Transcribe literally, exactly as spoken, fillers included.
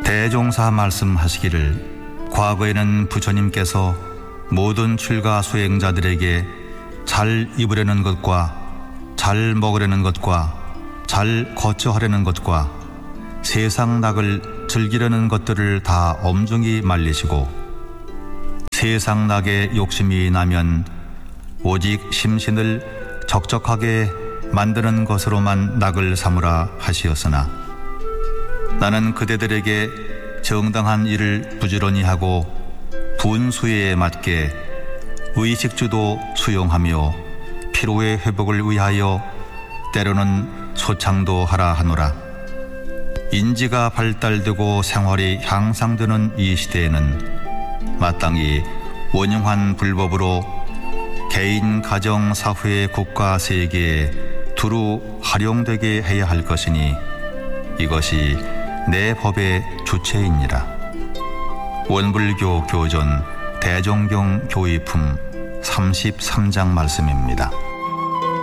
대종사 말씀하시기를 과거에는 부처님께서 모든 출가 수행자들에게 잘 입으려는 것과 잘 먹으려는 것과 잘 거처하려는 것과 세상 낙을 즐기려는 것들을 다 엄중히 말리시고 세상 낙에 욕심이 나면 오직 심신을 적적하게 만드는 것으로만 낙을 삼으라 하시었으나 나는 그대들에게 정당한 일을 부지런히 하고 분수에 맞게 의식주도 수용하며 피로의 회복을 위하여 때로는 소창도 하라 하노라. 인지가 발달되고 생활이 향상되는 이 시대에는 마땅히 원흉한 불법으로 개인, 가정, 사회, 국가, 세계에 두루 활용되게 해야 할 것이니 이것이 내 법의 주체이니라. 원불교 교전 대종경 교의품 삼십삼 장 말씀입니다.